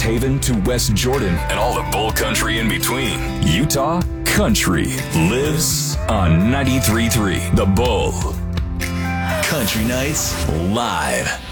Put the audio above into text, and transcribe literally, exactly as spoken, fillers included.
Haven to West Jordan and all the bull country in between. Utah country lives on ninety-three point three The Bull. Country Nights Live.